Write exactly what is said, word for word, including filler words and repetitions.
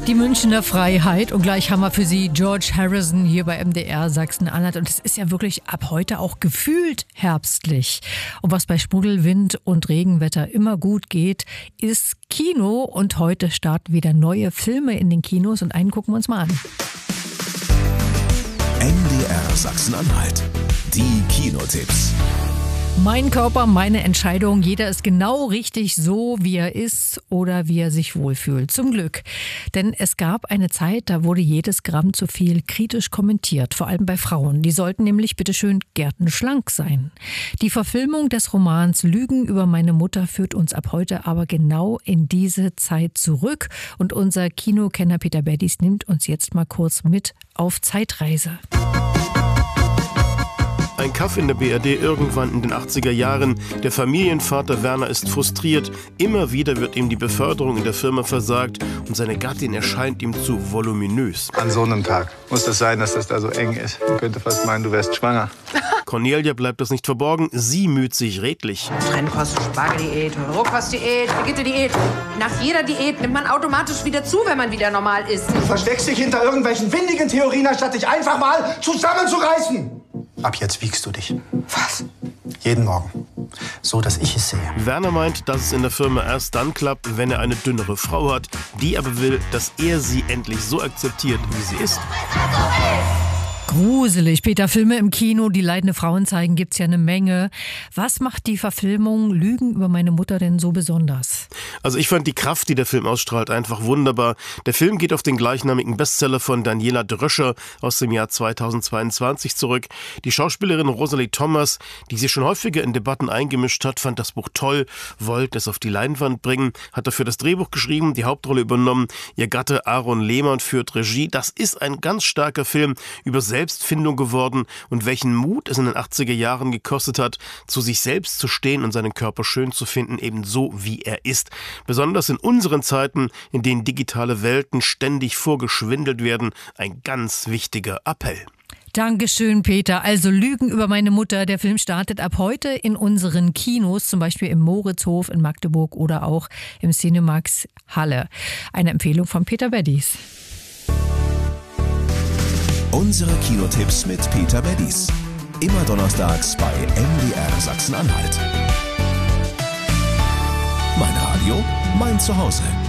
Die Münchner Freiheit und gleich haben wir für Sie George Harrison hier bei M D R Sachsen-Anhalt und es ist ja wirklich ab heute auch gefühlt herbstlich. Und was bei Schmuddelwind und Regenwetter immer gut geht, ist Kino und heute starten wieder neue Filme in den Kinos und einen gucken wir uns mal an. M D R Sachsen-Anhalt, die Kinotipps. Mein Körper, meine Entscheidung. Jeder ist genau richtig so, wie er ist oder wie er sich wohlfühlt. Zum Glück. Denn es gab eine Zeit, da wurde jedes Gramm zu viel kritisch kommentiert. Vor allem bei Frauen. Die sollten nämlich bitteschön gärtenschlank sein. Die Verfilmung des Romans Lügen über meine Mutter führt uns ab heute aber genau in diese Zeit zurück. Und unser Kinokenner Peter Beddies nimmt uns jetzt mal kurz mit auf Zeitreise. Ein Kaff in der B R D irgendwann in den achtziger Jahren. Der Familienvater Werner ist frustriert. Immer wieder wird ihm die Beförderung in der Firma versagt und seine Gattin erscheint ihm zu voluminös. An so einem Tag muss das sein, dass das da so eng ist. Man könnte fast meinen, du wärst schwanger. Cornelia bleibt das nicht verborgen. Sie müht sich redlich. Trennkost, Spargeldiät, Rohkostdiät, Brigitte-Diät. Nach jeder Diät nimmt man automatisch wieder zu, wenn man wieder normal isst. Du versteckst dich hinter irgendwelchen windigen Theorien, anstatt dich einfach mal zusammenzureißen. Ab jetzt wiegst du dich. Was? Jeden Morgen. So, dass ich es sehe. Werner meint, dass es in der Firma erst dann klappt, wenn er eine dünnere Frau hat. Die aber will, dass er sie endlich so akzeptiert, wie sie ist. Gruselig. Peter, Filme im Kino, die leidende Frauen zeigen, gibt's ja eine Menge. Was macht die Verfilmung Lügen über meine Mutter denn so besonders? Also ich fand die Kraft, die der Film ausstrahlt, einfach wunderbar. Der Film geht auf den gleichnamigen Bestseller von Daniela Dröscher aus dem Jahr zweitausendzweiundzwanzig zurück. Die Schauspielerin Rosalie Thomas, die sich schon häufiger in Debatten eingemischt hat, fand das Buch toll, wollte es auf die Leinwand bringen, hat dafür das Drehbuch geschrieben, die Hauptrolle übernommen. Ihr Gatte Aaron Lehmann führt Regie. Das ist ein ganz starker Film über Selbstfindung geworden und welchen Mut es in den achtziger Jahren gekostet hat, zu sich selbst zu stehen und seinen Körper schön zu finden, eben so wie er ist. Besonders in unseren Zeiten, in denen digitale Welten ständig vorgeschwindelt werden, ein ganz wichtiger Appell. Dankeschön, Peter. Also Lügen über meine Mutter. Der Film startet ab heute in unseren Kinos, zum Beispiel im Moritzhof in Magdeburg oder auch im Cinemax Halle. Eine Empfehlung von Peter Beddies. Unsere Kinotipps mit Peter Beddies. Immer donnerstags bei M D R Sachsen-Anhalt. Mein Radio, mein Zuhause.